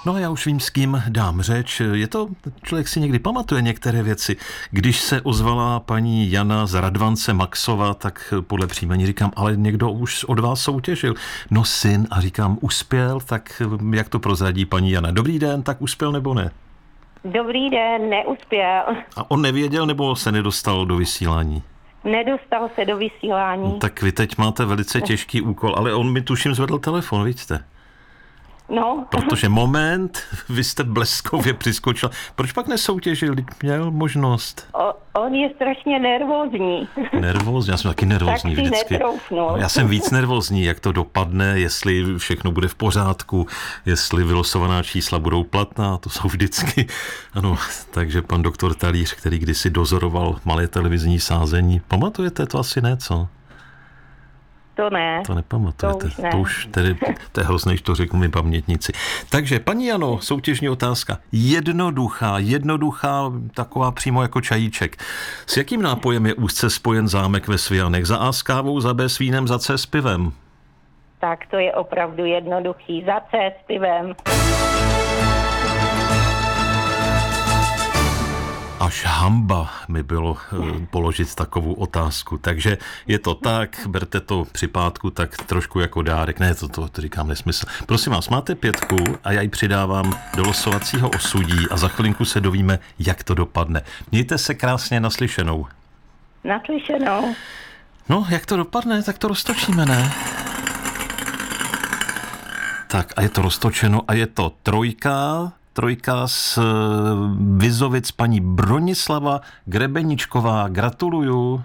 No a já už vím, s kým dám řeč. Člověk si někdy pamatuje některé věci. Když se ozvala paní Jana z Radvance Maxova, tak podle příjmení říkám, ale někdo už od vás soutěžil. No syn, a říkám, uspěl, tak jak to prozradí paní Jana? Dobrý den, tak uspěl nebo ne? Dobrý den, neuspěl. A on nevěděl nebo se nedostal do vysílání? Nedostal se do vysílání. No, tak vy teď máte velice těžký úkol, ale on mi tuším zvedl telefon, vidíte? No. Protože moment, vy jste bleskově přiskočil. Proč pak nesoutěžil, když měl možnost? On je strašně nervózní. Nervózní, já jsem taky nervózní tak si vždycky. netroufnul. Já jsem víc nervózní, jak to dopadne, jestli všechno bude v pořádku, jestli vylosovaná čísla budou platná, to jsou vždycky. Ano, takže pan doktor Talíř, který kdysi dozoroval malé televizní sázení, pamatujete to asi ne, co? To ne. To nepamatujete. To už ne. To je hrozné, když to řeknu mi pamětníci. Takže, paní Jano, soutěžní otázka. Jednoduchá, taková přímo jako čajíček. S jakým nápojem je úzce spojen zámek ve Svijanech? Za A s kávou, za B s vínem, za C s pivem? Tak to je opravdu jednoduchý. Za C s pivem. Až hamba mi bylo položit takovou otázku. Takže je to tak, berte to při pátku tak trošku jako dárek. Ne, to říkám nesmysl. Prosím vás, máte 5 a já ji přidávám do losovacího osudí a za chvilinku se dovíme, jak to dopadne. Mějte se krásně naslyšenou. Naslyšenou. No, jak to dopadne, tak to roztočíme, ne? Tak a je to roztočeno a je to trojka z Vizovic, paní Bronislava Grebeničková. Gratuluju.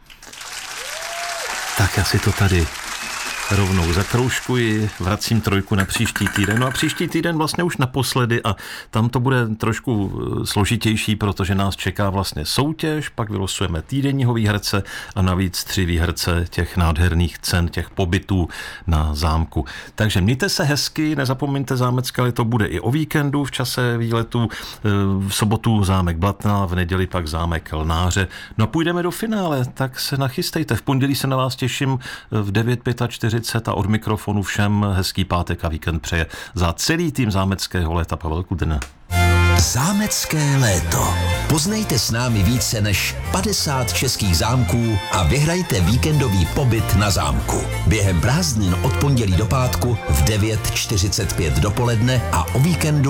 Tak já si to tady rovnou zakroužkuji, vracím 3 na příští týden. No a příští týden vlastně už naposledy a tam to bude trošku složitější, protože nás čeká vlastně soutěž, pak vylosujeme týdenního výherce a navíc 3 výherce těch nádherných cen, těch pobytů na zámku. Takže mějte se hezky, nezapomeňte zámecké leto bude i o víkendu v čase výletu, v sobotu zámek Blatná, v neděli pak zámek Lnáře. No a půjdeme do finále, tak se nachystejte. V pondělí se na vás těším v 9:45 a od mikrofonu všem hezký pátek a víkend přeje za celý tým zámeckého léta Pavel Kudrna. Zámecké léto. Poznejte s námi více než 50 českých zámků a vyhrajte víkendový pobyt na zámku. Během prázdnin od pondělí do pátku v 9:45 dopoledne a o víkendu